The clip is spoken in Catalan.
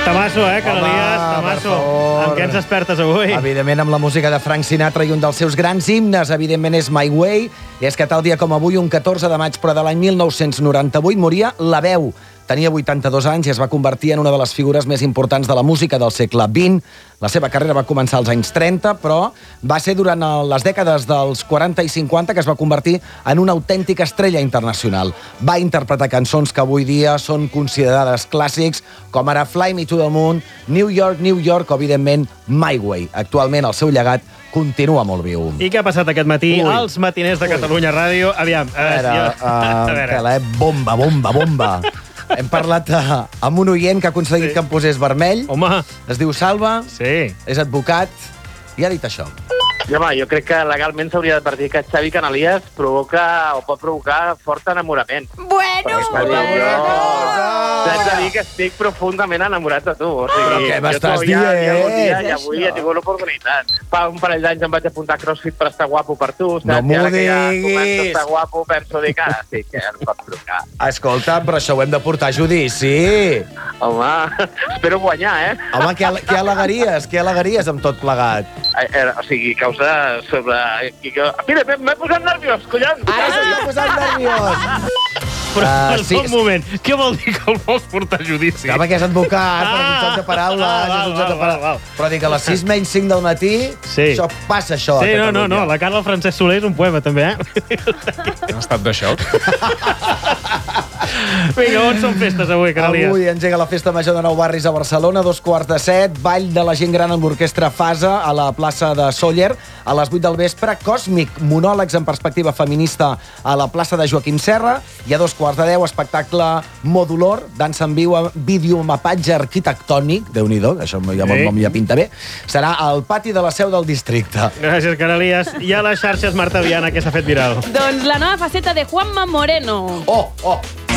Tamasso, Canalies, tamasso. Amb què ens despertes avui? Evidentment amb la música de Frank Sinatra i un dels seus grans himnes, evidentment, és My Way. I és que tal dia com avui, un 14 de maig, però de l'any 1998, moria La Veu. Tenia 82 anys i es va convertir en una de les figures més importants de la música del segle XX. La seva carrera va començar als anys 30, però va ser durant les dècades dels 40 i 50 que es va convertir en una autèntica estrella internacional. Va interpretar cançons que avui dia són considerades clàssics, com ara Fly Me to the Moon, New York, New York, o, evidentment, My Way. Actualment, el seu llegat continua molt viu. I què ha passat aquest matí als matiners de Catalunya Ràdio? Aviam. A veure, bomba, bomba, bomba. Hem parlat amb un oient que ha aconseguit que em posés vermell. Home. Es diu Salva. Sí. És advocat i ha dit això. I, home, jo crec que legalment s'hauria d'advertir que Xavi Canalies provoca o pot provocar fort enamorament. Bueno! T'haig de dir que estic profundament enamorat de tu. O sigui, però què m'estàs dient? I avui he tingut l'oportunitat. Fa un parell d'anys em vaig apuntar a CrossFit per estar guapo per tu. No m'ho diguis! Ja començo a diguis! estar guapo, penso dir que sí, que em pot trucar. Escolta, però això ho hem de portar a judici. Home, espero guanyar, Home, què al·legaries? Què al·legaries amb tot plegat? O sigui, causa sobre... Mira, m'he posat nerviós, collons! Ara s'està posant nerviós! Però, sí, un moment, què vol dir que el vols portar a judici? Home, que és advocat, però és un joc de paraules, Però dic, a les 6 menys 5 del matí, això passa, això, a Catalunya. No, la cara del Francesc Soler és un poema, també, Un estat de xoc. Vinga, on són festes avui, Canalies? Avui engega la Festa Major de Nou Barris a Barcelona, 2:15, ball de la gent gran amb l'orquestra Fasa a la plaça de Sóller, a les 8 del vespre, Còsmic, monòlegs en perspectiva feminista a la plaça de Joaquim Serra, i a 2:10, espectacle Modulor, dansa en viu amb videomapatge arquitectònic, Déu-n'hi-do, això ja pinta bé, serà al pati de la seu del districte. Gràcies, Canalies. I a les xarxes, Marta Viana, què s'ha fet viral? Doncs la nova faceta de Juanma Moreno. Oh!